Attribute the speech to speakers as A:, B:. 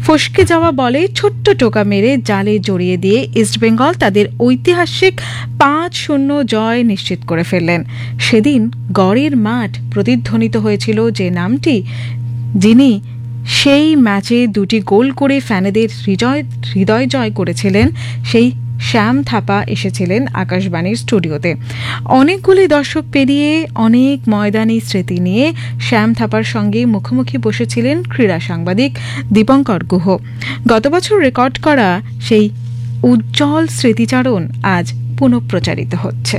A: ফসকে যাওয়া বলে ছোট্ট টোকা মেরে জালে জড়িয়ে দিয়ে ইস্টবেঙ্গল তাদের ঐতিহাসিক ৫-০ জয় নিশ্চিত করে ফেললেন। সেদিন গড়ের মাঠ প্রতিধ্বনিত হয়েছিল যে নামটি, যিনি সেই ম্যাচে ২টি গোল করে ফ্যানেদের হৃদয় জয় করেছিলেন, সেই শ্যাম থাপা এসেছিলেন আকাশবাণীর স্টুডিওতে। অনেকগুলি দর্শক পেরিয়ে অনেক ময়দানি স্মৃতি নিয়ে শ্যাম থাপার সঙ্গে মুখোমুখি বসেছিলেন ক্রীড়া সাংবাদিক দীপঙ্কর গুহ। গত বছর রেকর্ড করা সেই উজ্জ্বল স্মৃতিচারণ আজ পুনঃপ্রচারিত হচ্ছে।